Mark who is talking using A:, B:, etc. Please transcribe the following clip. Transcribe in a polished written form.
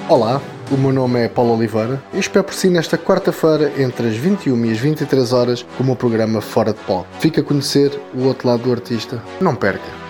A: Olá, o meu nome é Paulo Oliveira e espero por si nesta quarta-feira entre as 21 e as 23 horas com o meu programa Fora de Palco. Fica a conhecer o outro lado do artista. Não perca!